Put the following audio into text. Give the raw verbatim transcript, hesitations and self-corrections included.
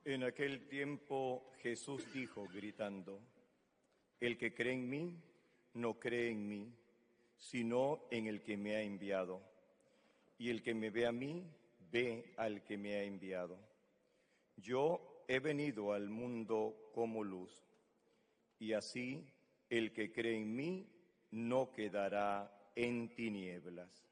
En aquel tiempo Jesús dijo, gritando, el que cree en mí, no cree en mí, sino en el que me ha enviado. Y el que me ve a mí, ve al que me ha enviado. Yo he venido al mundo como luz, y así el que cree en mí no quedará en tinieblas.